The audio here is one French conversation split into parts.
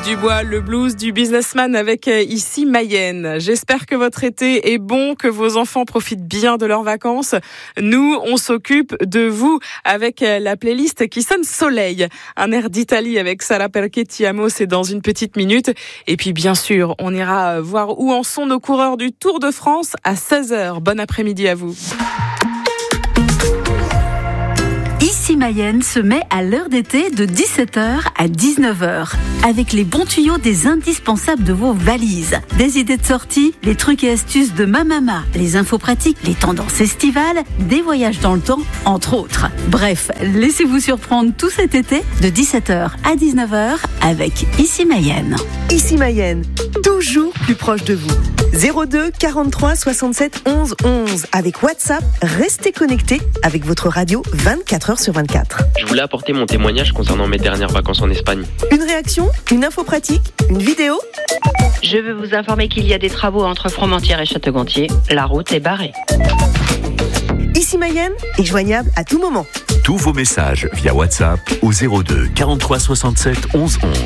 Dubois, le blues du businessman avec ici Mayenne. J'espère que votre été est bon, que vos enfants profitent bien de leurs vacances. Nous, on s'occupe de vous avec la playlist qui sonne Soleil. Un air d'Italie avec Sara Perché Ti Amo, c'est dans une petite minute. Et puis bien sûr, on ira voir où en sont nos coureurs du Tour de France à 16h. Bon après-midi à vous. Ici Mayenne se met à l'heure d'été de 17h à 19h. Avec les bons tuyaux des indispensables de vos valises. Des idées de sortie, les trucs et astuces de ma maman, les infos pratiques, les tendances estivales, des voyages dans le temps, entre autres. Bref, laissez-vous surprendre tout cet été de 17h à 19h avec Ici Mayenne. Ici Mayenne, toujours plus proche de vous. 02 43 67 11 11. Avec WhatsApp, restez connectés avec votre radio 24h sur 24. Je voulais apporter mon témoignage concernant mes dernières vacances en Espagne. Une réaction, une info pratique, une vidéo. Je veux vous informer qu'il y a des travaux entre Fromentieres et Château-Gontier. La route est barrée. Ici Mayenne est joignable à tout moment. Tous vos messages via WhatsApp au 02 43 67 11 11.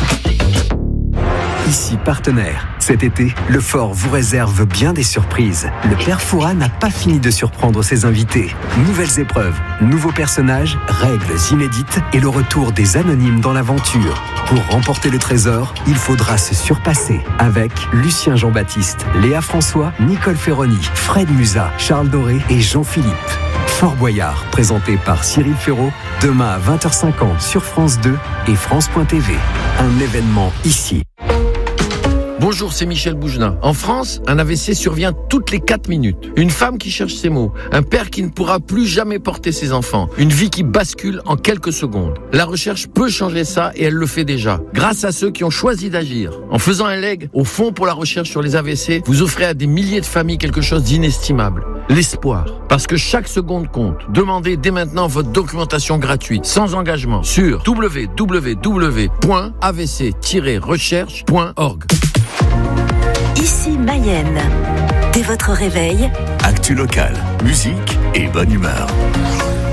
Ici partenaire. Cet été, le Fort vous réserve bien des surprises. Le Père Fouras n'a pas fini de surprendre ses invités. Nouvelles épreuves, nouveaux personnages, règles inédites et le retour des anonymes dans l'aventure. Pour remporter le trésor, il faudra se surpasser avec Lucien Jean-Baptiste, Léa François, Nicole Ferroni, Fred Musa, Charles Doré et Jean-Philippe. Fort Boyard, présenté par Cyril Ferraud, demain à 20h50 sur France 2 et France.tv. Un événement ici. Bonjour, c'est Michel Bougelin. En France, un AVC survient toutes les 4 minutes. Une femme qui cherche ses mots. Un père qui ne pourra plus jamais porter ses enfants. Une vie qui bascule en quelques secondes. La recherche peut changer ça et elle le fait déjà. Grâce à ceux qui ont choisi d'agir. En faisant un leg au Fonds pour la recherche sur les AVC, vous offrez à des milliers de familles quelque chose d'inestimable. L'espoir. Parce que chaque seconde compte. Demandez dès maintenant votre documentation gratuite, sans engagement, sur www.avc-recherche.org. Ici Mayenne. Dès votre réveil, Actu locale, musique et bonne humeur.